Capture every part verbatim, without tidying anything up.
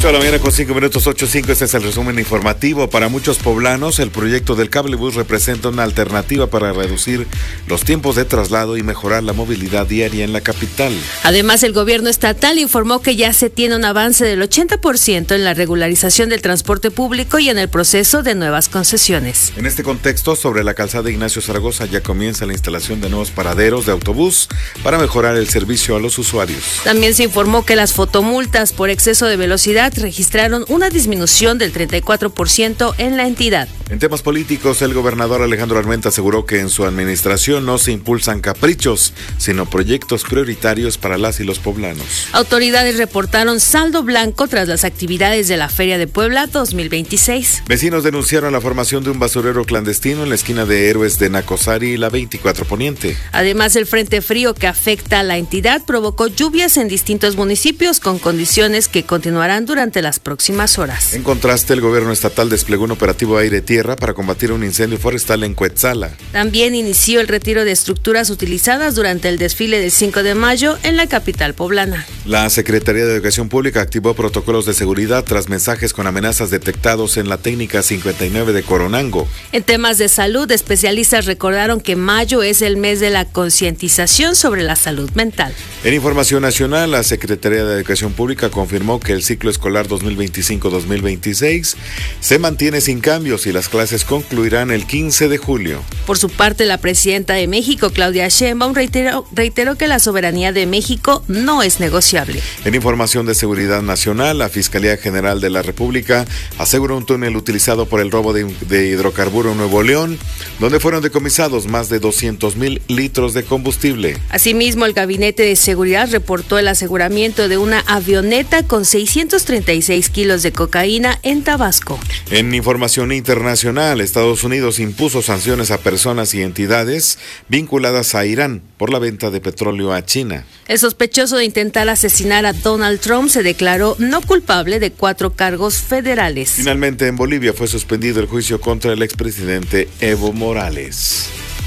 ocho de la mañana con cinco minutos, ocho cinco, este es el resumen informativo. Para muchos poblanos, el proyecto del cablebús representa una alternativa para reducir los tiempos de traslado y mejorar la movilidad diaria en la capital. Además, el gobierno estatal informó que ya se tiene un avance del ochenta por ciento en la regularización del transporte público y en el proceso de nuevas concesiones. En este contexto, sobre la calzada Ignacio Zaragoza ya comienza la instalación de nuevos paraderos de autobús para mejorar el servicio a los usuarios. También se informó que las fotomultas por exceso de velocidad registraron una disminución del treinta y cuatro por ciento en la entidad. En temas políticos, el gobernador Alejandro Armenta aseguró que en su administración no se impulsan caprichos, sino proyectos prioritarios para las y los poblanos. Autoridades reportaron saldo blanco tras las actividades de la Feria de Puebla dos mil veintiséis. Vecinos denunciaron la formación de un basurero clandestino en la esquina de Héroes de Nacosari y la veinticuatro Poniente. Además, el frente frío que afecta a la entidad provocó lluvias en distintos municipios con condiciones que continuarán durante las próximas horas. En contraste, el gobierno estatal desplegó un operativo aire-tierra para combatir un incendio forestal en Cuetzala. También inició el retiro de estructuras utilizadas durante el desfile del cinco de mayo en la capital poblana. La Secretaría de Educación Pública activó protocolos de seguridad tras mensajes con amenazas detectados en la técnica cincuenta y nueve de Coronango. En temas de salud, especialistas recordaron que mayo es el mes de la concientización sobre la salud mental. En información nacional, la Secretaría de Educación Pública confirmó que el ciclo escolar dos mil veinticinco dos mil veintiséis se mantiene sin cambios y las clases concluirán el quince de julio. Por su parte, la presidenta de México, Claudia Sheinbaum, reiteró, reiteró que la soberanía de México no es negociable. En información de seguridad nacional, la Fiscalía General de la República aseguró un túnel utilizado por el robo de, de hidrocarburo en Nuevo León, donde fueron decomisados más de doscientos mil litros de combustible. Asimismo, el Gabinete de Seguridad reportó el aseguramiento de una avioneta con seiscientos treinta y seis kilos de cocaína en Tabasco. En información internacional, Estados Unidos impuso sanciones a personas y entidades vinculadas a Irán por la venta de petróleo a China. El sospechoso de intentar asesinar a Donald Trump se declaró no culpable de cuatro cargos federales. Finalmente, en Bolivia fue suspendido el juicio contra el expresidente Evo Morales.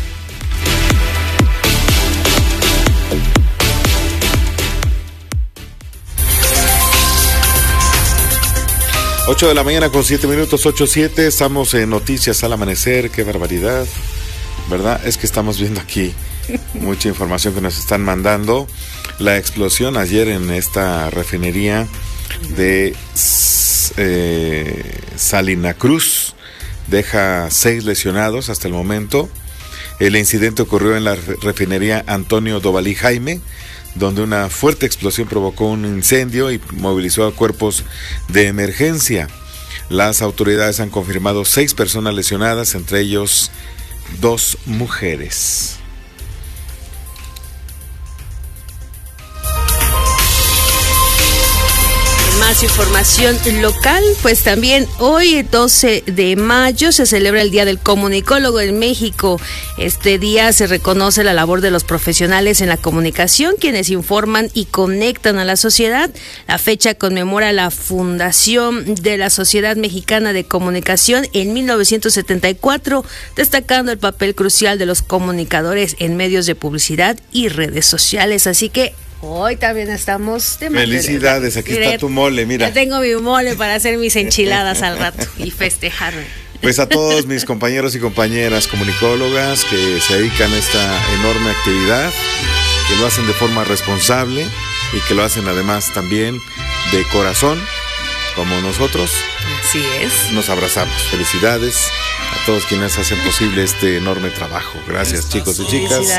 ocho de la mañana con siete minutos, ocho siete, estamos en Noticias al Amanecer, qué barbaridad, ¿verdad? Es que estamos viendo aquí mucha información que nos están mandando. La explosión ayer en esta refinería de eh, Salina Cruz deja seis lesionados hasta el momento. El incidente ocurrió en la refinería Antonio Dovalí Jaime, donde una fuerte explosión provocó un incendio y movilizó a cuerpos de emergencia. Las autoridades han confirmado seis personas lesionadas, entre ellos dos mujeres. Más información local, pues también hoy, doce de mayo, se celebra el Día del Comunicólogo en México. Este día se reconoce la labor de los profesionales en la comunicación, quienes informan y conectan a la sociedad. La fecha conmemora la fundación de la Sociedad Mexicana de Comunicación en mil novecientos setenta y cuatro, destacando el papel crucial de los comunicadores en medios de publicidad y redes sociales. Así que hoy también estamos de felicidades, aquí está tu mole, mira. Ya tengo mi mole para hacer mis enchiladas al rato y festejarme. Pues a todos mis compañeros y compañeras comunicólogas que se dedican a esta enorme actividad, que lo hacen de forma responsable y que lo hacen además también de corazón, como nosotros. Así es. Nos abrazamos. Felicidades a todos quienes hacen posible este enorme trabajo. Gracias, chicos y chicas.